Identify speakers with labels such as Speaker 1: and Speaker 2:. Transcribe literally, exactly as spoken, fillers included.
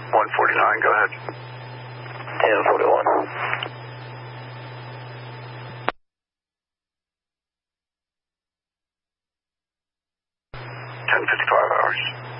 Speaker 1: one forty-nine, go ahead.
Speaker 2: ten forty-one.
Speaker 1: ten fifty-five hours.